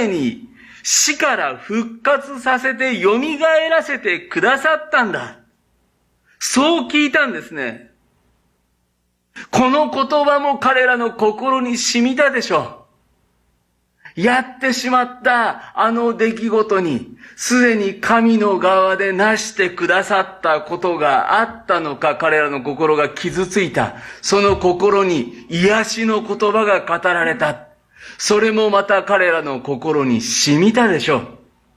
めに死から復活させて蘇らせてくださったんだ。そう聞いたんですね。この言葉も彼らの心に染みたでしょう。やってしまったあの出来事に、すでに神の側でなしてくださったことがあったのか、彼らの心が傷ついた。その心に癒しの言葉が語られた。それもまた彼らの心に染みたでしょう。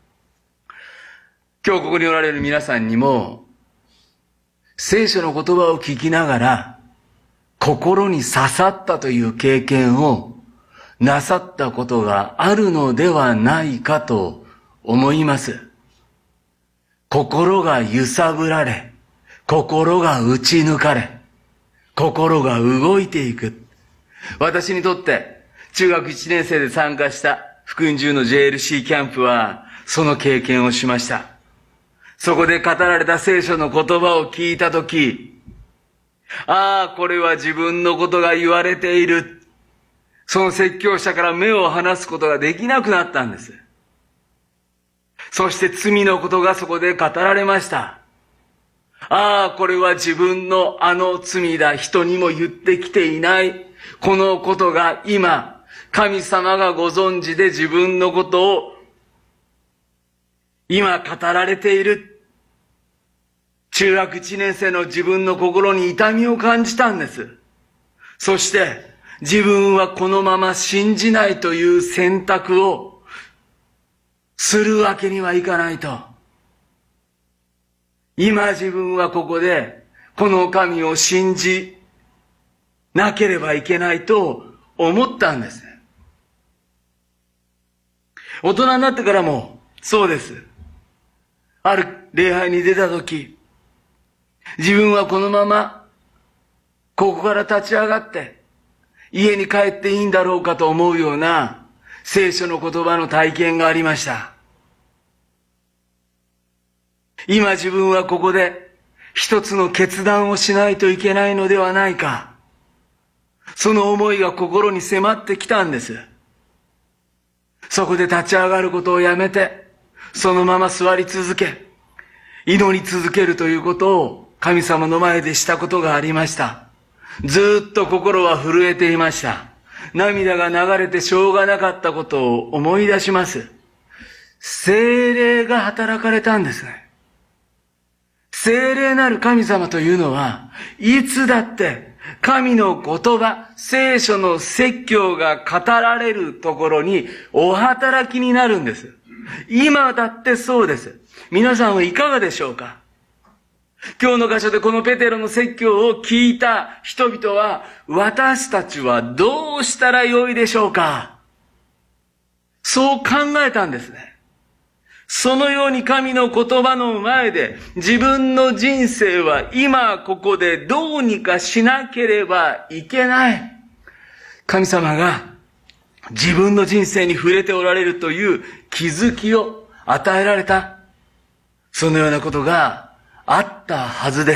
今日ここにおられる皆さんにも、聖書の言葉を聞きながら、心に刺さったという経験をなさったことがあるのではないかと思います。心が揺さぶられ、心が打ち抜かれ、心が動いていく。私にとって中学1年生で参加した福音中の JLC キャンプはその経験をしました。そこで語られた聖書の言葉を聞いたとき、ああ、これは自分のことが言われている。その説教者から目を離すことができなくなったんです。そして罪のことがそこで語られました。ああ、これは自分のあの罪だ。人にも言ってきていない。このことが今、神様がご存知で自分のことを今語られている。中学1年生の自分の心に痛みを感じたんです。そして自分はこのまま信じないという選択をするわけにはいかないと。今自分はここでこの神を信じなければいけないと思ったんです。大人になってからもそうです。ある礼拝に出たとき、自分はこのままここから立ち上がって家に帰っていいんだろうかと思うような聖書の言葉の体験がありました。今自分はここで一つの決断をしないといけないのではないか。その思いが心に迫ってきたんです。そこで立ち上がることをやめて、そのまま座り続け、祈り続けるということを神様の前でしたことがありました。ずっと心は震えていました。涙が流れてしょうがなかったことを思い出します。聖霊が働かれたんですね。聖霊なる神様というのは、いつだって神の言葉、聖書の説教が語られるところにお働きになるんです。今だってそうです。皆さんはいかがでしょうか？今日の箇所でこのペテロの説教を聞いた人々は、私たちはどうしたらよいでしょうか？そう考えたんですね。そのように神の言葉の前で自分の人生は今ここでどうにかしなければいけない。神様が自分の人生に触れておられるという気づきを与えられた。そのようなことがあったはずです。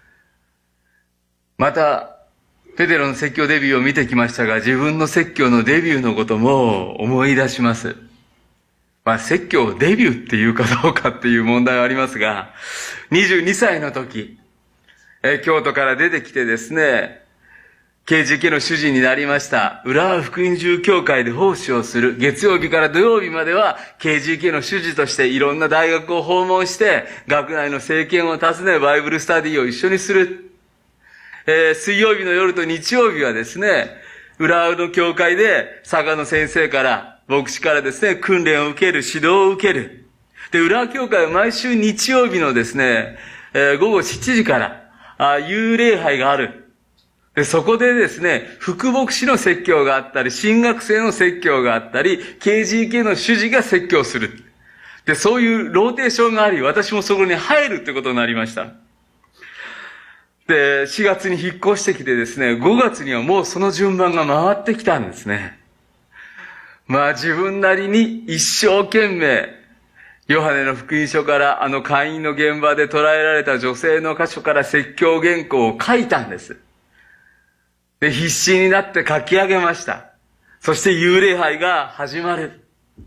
また、ペテロの説教デビューを見てきましたが、自分の説教のデビューのことも思い出します。説教デビューっていうかどうかっていう問題はありますが、22歳の時、京都から出てきてですね、KGK の主事になりました。浦和福音住教会で奉仕をする。月曜日から土曜日までは KGK の主事としていろんな大学を訪問して、学内の生検を訪ね、バイブルスタディを一緒にする。水曜日の夜と日曜日はですね、浦和の教会で佐賀の先生から、牧師からですね、訓練を受ける、指導を受ける。で、浦和教会は毎週日曜日のですね、午後7時から、幽霊杯がある。で、そこでですね、副牧師の説教があったり、新学生の説教があったり、KGK の主事が説教する。で、そういうローテーションがあり、私もそこに入るってことになりました。で、4月に引っ越してきてですね、5月にはもうその順番が回ってきたんですね。自分なりに一生懸命、ヨハネの福音書から会員の現場で捉えられた女性の箇所から説教原稿を書いたんです。で、必死になって書き上げました。そして幽霊杯が始まる。